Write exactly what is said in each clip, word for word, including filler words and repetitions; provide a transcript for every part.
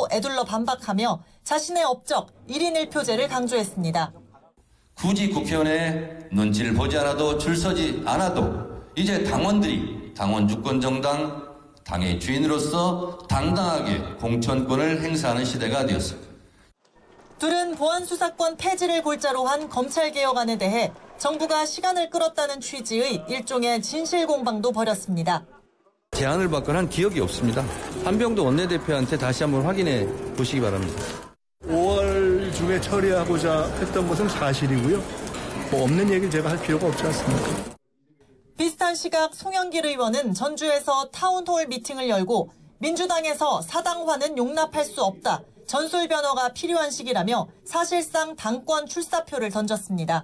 애둘러 반박하며 자신의 업적 일 인 일 표제를 강조했습니다. 굳이 국회의원의 눈치를 보지 않아도 줄 서지 않아도 이제 당원들이 당원 유권 정당 당의 주인으로서 당당하게 공천권을 행사하는 시대가 되었습니다. 둘은 보안수사권 폐지를 골자로 한 검찰개혁안에 대해 정부가 시간을 끌었다는 취지의 일종의 진실공방도 벌였습니다. 제안을 받건 한 기억이 없습니다. 한병도 원내대표한테 다시 한번 확인해 보시기 바랍니다. 오월 중에 처리하고자 했던 것은 사실이고요. 뭐 없는 얘기를 제가 할 필요가 없지 않습니까? 비슷한 시각 송영길 의원은 전주에서 타운홀 미팅을 열고 민주당에서 사당화는 용납할 수 없다. 전술 변화가 필요한 시기라며 사실상 당권 출사표를 던졌습니다.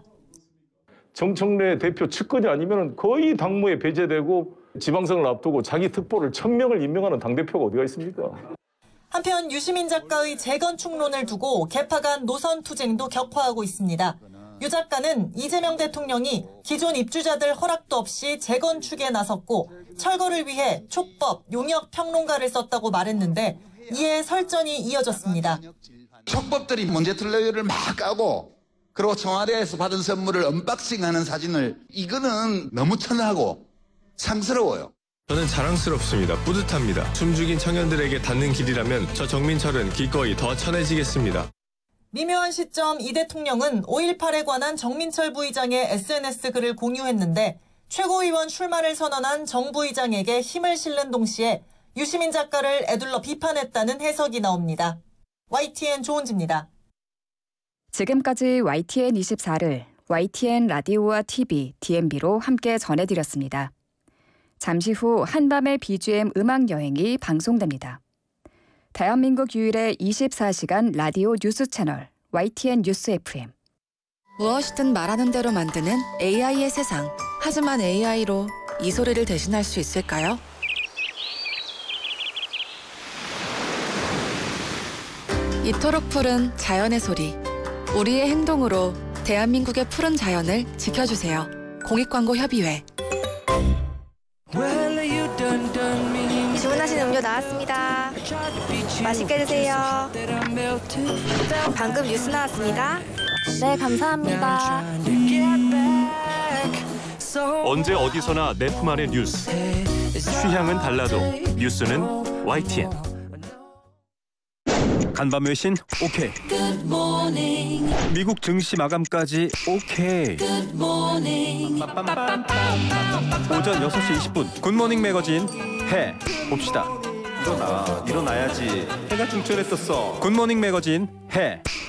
정청래 대표 측근이 아니면 거의 당무에 배제되고 지방선을 앞두고 자기 특보를 천 명을 임명하는 당대표가 어디가 있습니까? 한편 유시민 작가의 재건축론을 두고 개파 간 노선 투쟁도 격화하고 있습니다. 유 작가는 이재명 대통령이 기존 입주자들 허락도 없이 재건축에 나섰고 철거를 위해 촉법, 용역 평론가를 썼다고 말했는데 이에 설전이 이어졌습니다. 촉법들이 문제틀레이를 막 까고 그리고 청와대에서 받은 선물을 언박싱하는 사진을 이거는 너무 천하고 상스러워요. 저는 자랑스럽습니다. 뿌듯합니다. 숨죽인 청년들에게 닿는 길이라면 저 정민철은 기꺼이 더 천해지겠습니다. 미묘한 시점 이 대통령은 오일팔에 관한 정민철 부의장의 에스엔에스 글을 공유했는데 최고위원 출마를 선언한 정 부의장에게 힘을 실는 동시에 유시민 작가를 애둘러 비판했다는 해석이 나옵니다. 와이티엔 조은지입니다. 지금까지 와이티엔 이십사를 와이티엔 라디오와 티비, 디엠비로 함께 전해드렸습니다. 잠시 후 한밤의 비지엠 음악여행이 방송됩니다. 대한민국 유일의 이십사 시간 라디오 뉴스 채널 와이티엔 뉴스 에프엠. 무엇이든 말하는 대로 만드는 에이아이의 세상. 하지만 에이아이로 이 소리를 대신할 수 있을까요? 이토록 푸른 자연의 소리. 우리의 행동으로 대한민국의 푸른 자연을 지켜주세요. 공익광고협의회. 주문하신 음료 나왔습니다. 맛있게 드세요. 방금 뉴스 나왔습니다. 네, 감사합니다. 언제 어디서나 내 품 안의 뉴스. 취향은 달라도 뉴스는 와이티엔. 간밤 외신 오케이. 미국 증시 마감까지 오케이. 오전 여섯 시 이십 분 굿모닝 매거진 해 봅시다. 일어나 일어나야지. 해가 중천에 떴어. 굿모닝 매거진 해.